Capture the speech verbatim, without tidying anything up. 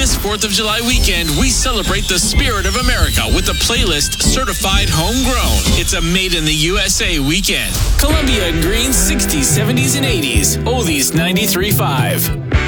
This fourth of July weekend, we celebrate the spirit of America with the playlist Certified Homegrown. It's a made in the U S A weekend. Columbia and Green's sixties, seventies, and eighties. Oldies ninety-three point five.